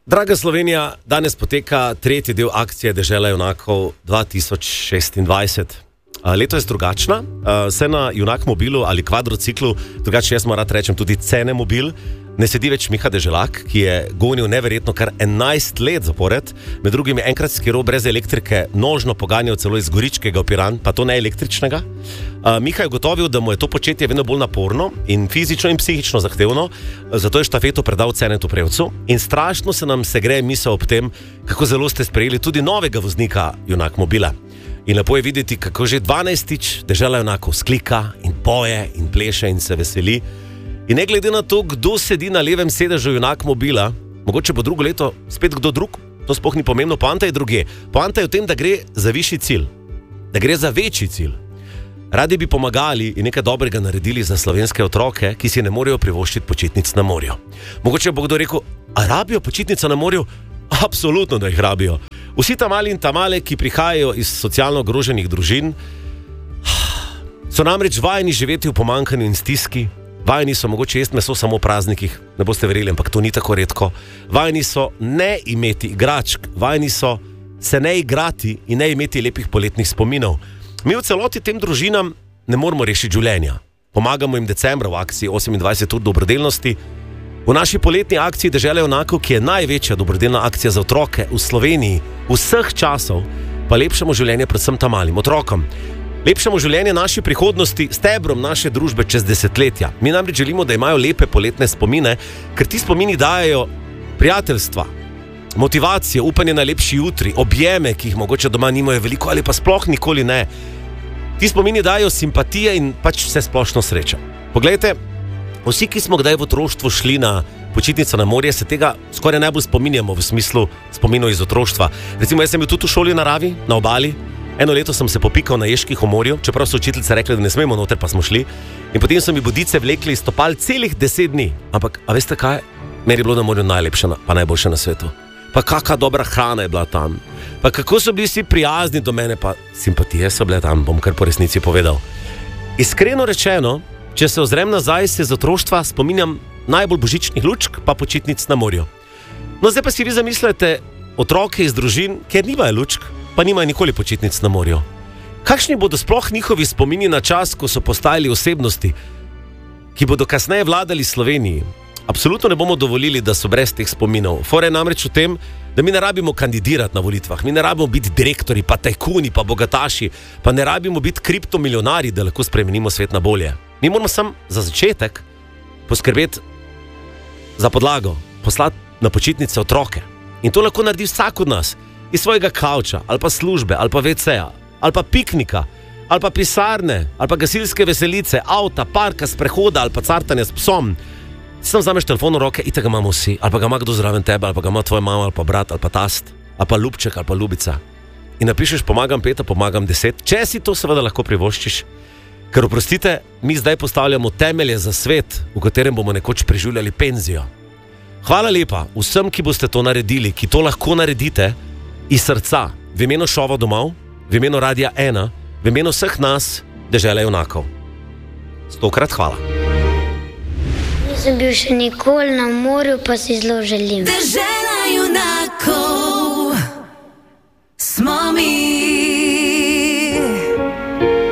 Draga Slovenija, danes poteka tretji del akcije Dežela junakov 2026. Leto je drugačna, se na Junak mobilu ali kvadrociklu, drugače jaz moram rečem tudi Cene mobil, ne sedi več Miha Deželak, ki je gonil neverjetno kar 11 let zapored, med drugim je enkrat skiral brez elektrike, nožno poganjal celo iz Goričkega v Piran, pa to ne električnega. Miha je ugotovil, da mu je to početje vedno bolj naporno in fizično in psihično zahtevno, zato je štafeto predal Cenetu Prevcu in strašno se nam segreje misel ob tem, kako zelo ste sprejeli tudi novega voznika Junak mobila. In lepo je videti, kako že 12-tič Dežela junakov sklika in poje in pleše in se veseli. In ne glede na to, kdo sedi na levem sedežu Junak mobila, mogoče bo drugo leto spet kdo drug, to sploh ni pomembno, poanta je drugje. Poanta je v tem, da gre za višji cilj, da gre za večji cilj. Radi bi pomagali in nekaj dobrega naredili za slovenske otroke, ki si ne morejo privoščiti počitnic na morju. Mogoče bo kdo rekel, a rabijo počitnice na morju? Absolutno, da jih rabijo. Vsi ta mali in ta male, ki prihajajo iz socialno ogroženih družin, so namreč vajeni živeti v pomanjkanju in stiski, vajeni so mogoče jesti meso samo v praznikih, ne boste verjeli, ampak to ni tako redko. Vajeni so ne imeti igračk, vajeni so se ne igrati in ne imeti lepih poletnih spominov. Mi v celoti tem družinam ne moramo rešiti življenja. Pomagamo jim decembra v akciji 28 ur dobrodelnosti. V naši poletni akciji Dežela junakov, ki je največja dobrodelna akcija za otroke v Sloveniji vseh časov, pa lepšamo življenje predvsem tam malim otrokom. Lepšamo življenje naši prihodnosti, stebrom naše družbe čez desetletja. Mi namreč želimo, da imajo lepe poletne spomine, ker ti spomini dajejo prijateljstva, motivacijo, upanje na lepši jutri, objeme, ki jih mogoče doma nimajo veliko ali pa sploh nikoli ne. Ti spomini dajo simpatije in pač vse splošno srečo. Poglejte, vsi, ki smo kdaj v otroštvu šli na počitnico na morje, se tega skoraj najbolj spominjamo v smislu spominov iz otroštva. Recimo, jaz sem bil tudi v šoli na Ravi, na obali. Eno leto sem se popikal na Ježkih v morju, čeprav so učiteljice rekli, da ne smemo noter, pa smo šli. In potem so mi bodice vlekli iz stopal celih 10 dni. Ampak, a veste kaj? Meni je bilo na morju najlepše, pa najboljše na svetu. Pa kakšna dobra hrana je bila tam. Pa kako so bili vsi prijazni do mene, pa simpatije so bile tam, bom kar po resnici povedal. Iskreno rečeno, če se ozrem nazaj, se z otroštva spominjam najbolj božičnih lučk, pa počitnic na morju. No, zdaj pa si vi zamislite otroke iz družin, kjer nimajo lučk, pa nimajo nikoli počitnic na morju. Kakšni bodo sploh njihovi spomini na čas, ko so postajali osebnosti, ki bodo kasneje vladali Sloveniji? Absolutno ne bomo dovolili, da so brez teh spominov. Fora je namreč v tem, da mi ne rabimo kandidirati na volitvah, mi ne rabimo biti direktori, pa tajkuni, pa bogataši, pa ne rabimo biti kriptomilijonari, da lahko spremenimo svet na bolje. Mi moramo sam za začetek poskrbeti za podlago, poslati na počitnice otroke. In to lahko naredi vsak od nas, iz svojega kavča, ali pa službe, ali pa WC-ja, ali pa piknika, ali pa pisarne, ali pa gasilske veselice, avta, parka, sprehoda, ali pa cartanja s psom. Sam vzameš telefon v roke, itak ga imamo vsi, ali pa ga ima kdo zraven tebe, ali pa ga ima tvoja mama, ali pa brat, ali pa tast, ali pa ljubček, ali pa ljubica. In napišeš, pomagam 5, pomagam 10, če si to seveda lahko privoščiš. Ker oprostite, mi zdaj postavljamo temelje za svet, v katerem bomo nekoč preživljali penzijo. Hvala lepa vsem, ki boste to naredili, ki to lahko naredite iz srca, v imenu Šova domov, v imenu Radia 1, v imenu vseh nas, Dežela junakov. 100-krat hvala. Nisem bil še nikoli na morju, pa si zelo želim. Dežela junakov smo mi.